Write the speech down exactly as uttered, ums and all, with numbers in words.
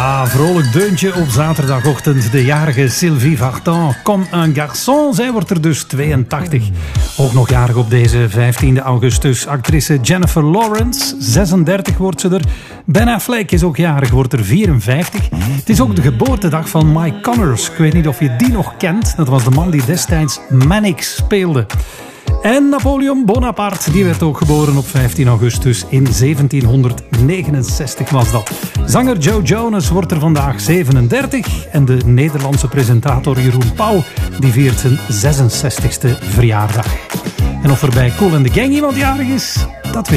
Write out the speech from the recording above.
Ja, vrolijk deuntje op zaterdagochtend. De jarige Sylvie Vartan, comme un garçon. Zij wordt er dus tweeëntachtig. Ook nog jarig op deze vijftiende augustus. Actrice Jennifer Lawrence, zesendertig wordt ze er. Ben Affleck is ook jarig, wordt er vierenvijftig. Het is ook de geboortedag van Mike Connors. Ik weet niet of je die nog kent. Dat was de man die destijds Mannix speelde. En Napoleon Bonaparte, die werd ook geboren op vijftien augustus in zeventienhonderdnegenenzestig was dat. Zanger Joe Jonas wordt er vandaag zevenendertig en de Nederlandse presentator Jeroen Pauw die viert zijn zesenzestigste verjaardag. En of er bij Kool en de Gang iemand jarig is?